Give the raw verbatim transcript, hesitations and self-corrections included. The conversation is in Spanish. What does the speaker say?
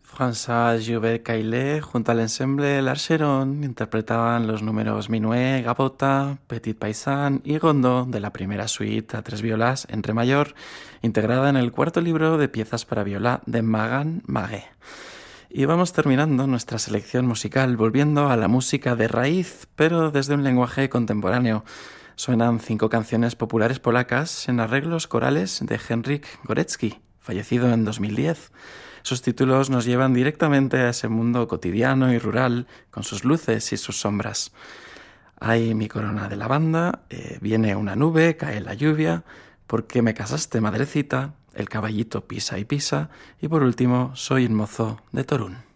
François Joubert Caillet junto al ensemble L'Archeron interpretaban los números Minuet, Gavota, Petit Paysan y Gondo de la primera suite a tres violas en re mayor, integrada en el cuarto libro de piezas para viola de Magan Maguet. Y vamos terminando nuestra selección musical volviendo a la música de raíz, pero desde un lenguaje contemporáneo. Suenan cinco canciones populares polacas en arreglos corales de Henryk Górecki, fallecido en dos mil diez. Sus títulos nos llevan directamente a ese mundo cotidiano y rural, con sus luces y sus sombras. Hay mi corona de lavanda, eh, viene una nube, cae la lluvia, ¿por qué me casaste, madrecita? El caballito pisa y pisa, y por último, soy un mozo de Torún.